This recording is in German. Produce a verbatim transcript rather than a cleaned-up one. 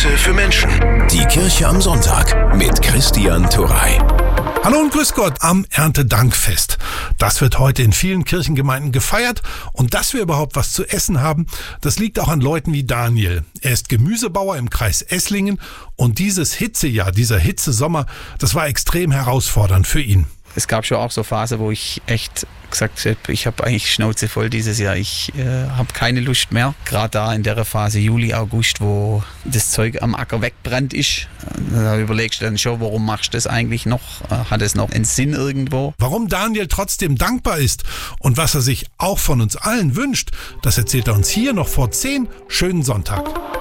Kirche für Menschen. Die Kirche am Sonntag mit Christian Turrey. Hallo und grüß Gott am Erntedankfest. Das wird heute in vielen Kirchengemeinden gefeiert und dass wir überhaupt was zu essen haben, das liegt auch an Leuten wie Daniel. Er ist Gemüsebauer im Kreis Esslingen und dieses Hitzejahr, dieser Hitzesommer, das war extrem herausfordernd für ihn. Es gab schon auch so Phasen, wo ich echt gesagt habe, ich habe eigentlich Schnauze voll dieses Jahr. Ich äh, habe keine Lust mehr. Gerade da in der Phase Juli, August, wo das Zeug am Acker wegbrennt ist. Da überlegst du dann schon, warum machst du das eigentlich noch? Hat es noch einen Sinn irgendwo? Warum Daniel trotzdem dankbar ist und was er sich auch von uns allen wünscht, das erzählt er uns hier noch vor zehn. Schönen Sonntag.